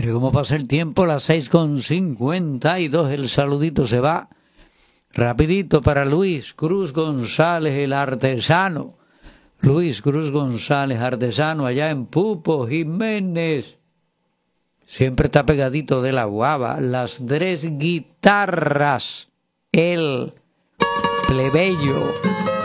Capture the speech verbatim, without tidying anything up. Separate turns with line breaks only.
Mire cómo pasa el tiempo, las seis con cincuenta y dos. El saludito se va rapidito para Luis Cruz González, el artesano. Luis Cruz González, artesano, allá en Pupo, Jiménez. Siempre está pegadito de la guava. Las tres guitarras. El plebeyo.